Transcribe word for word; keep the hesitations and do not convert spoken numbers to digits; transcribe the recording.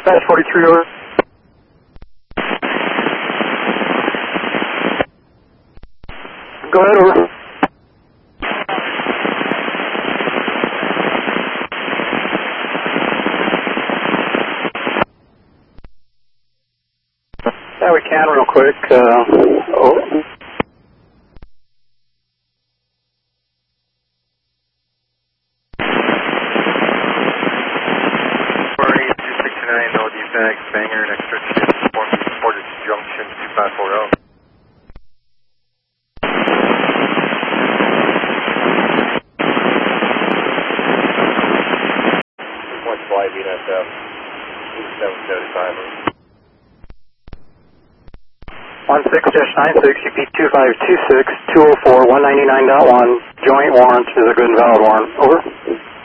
Dispatch forty-three, over. Go ahead, over. Yeah, we can real quick. Uh, oh. No defects, banger, and extra shift, Portage Junction two five four zero. One flight, B N S F, seven seventy-five. one six nine six, U P two five two six, two oh four, one ninety-nine point one, joint warrant is a good and valid warrant. Over.